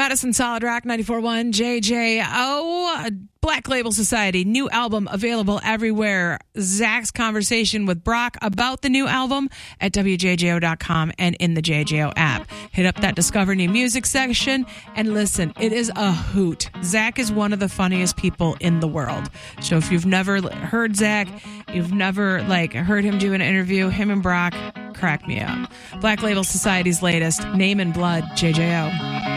Madison Solid Rock 94.1 JJO. Black Label Society, new album available everywhere. Zach's conversation with Brock about the new album at WJJO.com and in the JJO app. Hit up that Discover New Music section and listen. It is a hoot. Zach is one of the funniest people in the world. So if you've never heard Zach, you've never heard him do an interview, him and Brock crack me up. Black Label Society's latest, Name and Blood, JJO.